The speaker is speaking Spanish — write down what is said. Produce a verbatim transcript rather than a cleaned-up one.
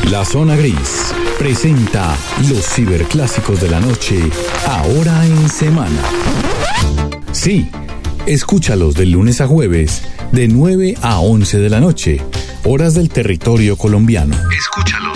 La Zona Gris presenta los ciberclásicos de la noche, ahora en semana. Sí, escúchalos de lunes a jueves, de nueve a once de la noche, horas del territorio colombiano. Escúchalos